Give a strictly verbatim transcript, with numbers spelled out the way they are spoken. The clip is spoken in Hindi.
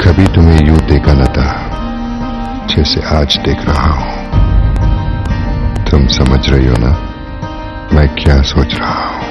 कभी तुम्हें यूं देखा न था जैसे आज देख रहा हूं। तुम समझ रही हो ना मैं क्या सोच रहा हूं।